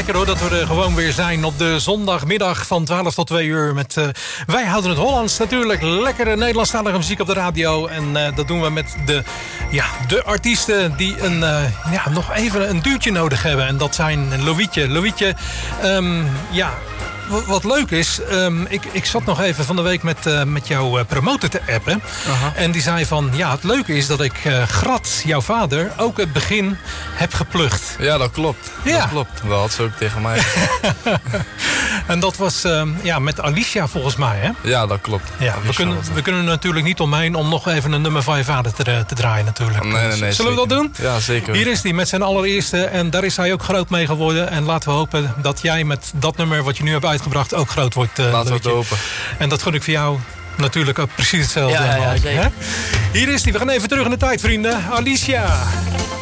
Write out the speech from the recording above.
lekker hoor dat we er gewoon weer zijn op de zondagmiddag van 12 tot 2 uur. Met Wij Houden het Hollands natuurlijk. Lekkere Nederlandstalige muziek op de radio. En dat doen we met de artiesten die nog even een duwtje nodig hebben. En dat zijn Loïtje. Loïtje, wat leuk is, ik zat nog even van de week met jouw promotor te appen. En die zei van, het leuke is dat ik Grat, jouw vader, ook het begin heb geplukt. Ja, dat klopt. Ja. Dat klopt. Dat had ze ook tegen mij. En dat was met Alicia volgens mij, hè? Ja, dat klopt. Ja, we kunnen er natuurlijk niet omheen om nog even een nummer van je vader te draaien natuurlijk. Nee, Zullen we dat doen? Ja, zeker. Hier is hij met zijn allereerste en daar is hij ook groot mee geworden. En laten we hopen dat jij met dat nummer wat je nu hebt uitgebracht ook groot wordt. Laten we het hopen. En dat gun ik voor jou natuurlijk ook precies hetzelfde. Ja, zeker. Hè? Hier is hij. We gaan even terug in de tijd, vrienden. Alicia.